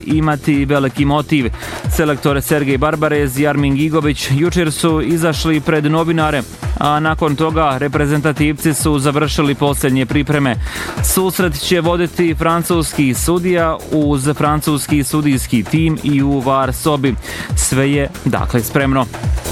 imati veliki motiv. Selektor Sergej Barbarez i Armin Gigović jučer su izašli pred novinare, a nakon toga reprezentativci su završili posljednje pripreme. Susret će voditi francuski sudija uz francuski sudijski tim i u VAR sobi. Sve je dakle spremno.